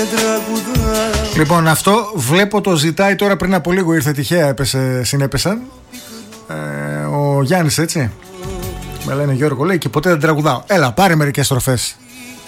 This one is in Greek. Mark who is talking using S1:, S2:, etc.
S1: Λοιπόν, αυτό βλέπω το ζητάει τώρα, πριν από λίγο ήρθε τυχαία, συνέπεσαν. Ο Γιάννης, έτσι. Με λένε Γιώργο, λέει, και ποτέ δεν τραγουδάω. Έλα, πάρε μερικές στροφές.